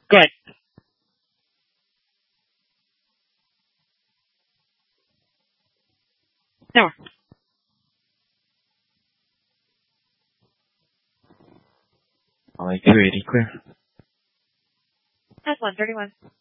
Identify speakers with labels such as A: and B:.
A: Good. No.
B: All right, 280, clear.
A: That's 131.